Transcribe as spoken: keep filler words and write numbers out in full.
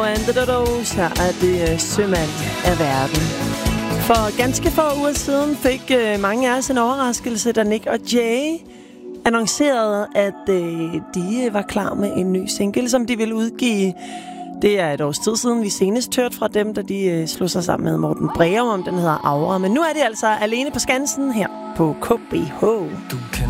Så er det uh, sømand af verden. For ganske få uger siden fik uh, mange af os en overraskelse, da Nick og Jay annoncerede, at uh, de var klar med en ny single, som de ville udgive. Det er et års tid siden, vi senest hørte fra dem, da de uh, slog sig sammen med Morten Breum, om den hedder Aura. Men nu er det altså alene på Skansen her på K B H. Du kan